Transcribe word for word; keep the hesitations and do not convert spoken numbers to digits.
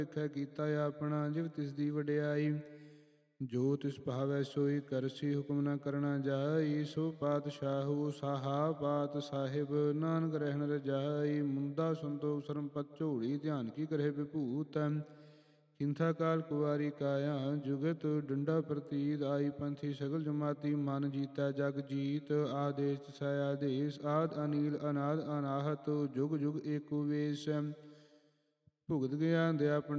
ਲਿਖੈ ਕੀਤਾ ਆਪਣਾ ਜਿਵ ਤਿਸ ਦੀ ਵਡਿਆਈ। ਜੋ ਤਿਸ ਭਾਵੈ ਸੋਈ ਕਰਸੀ ਹੁਕਮ ਨ ਕਰਨਾ ਜਾਈ। ਸੋ ਪਾਤਸ਼ਾਹੂ ਸਾਹਾ ਪਾਤ ਸਾਹਿਬ ਨਾਨਕ ਰਹਿਣ ਰਜਾਈ। ਮੁੰਦਾ ਸੰਤੋਖ ਸਰਮਪਤ ਝੋਲੀ ਧਿਆਨ ਕੀ ਕਰਹਿ ਵਿਭੂਤ। ਕਿੰਥਾ ਕਾਲ ਕੁਵਾਰੀ ਕਾਇਆ ਜੁਗਤ ਡੰਡਾ ਪ੍ਰਤੀਤ। ਆਈ ਪੰਥੀ ਸਗਲ ਜਮਾਤੀ ਮਨ ਜੀਤੈ ਜਗ ਜੀਤ। ਆਦੇਸ ਸੈ ਆਦੇਸ ਆਦ ਅਨੀਲ ਅਨਾਦ ਅਨਾਹਤ। ਜੁਗ ਜੁਗ ਏਕੋ ਵੇਸ ਭੁਗਤ ਗਿਆ ਦਇਆ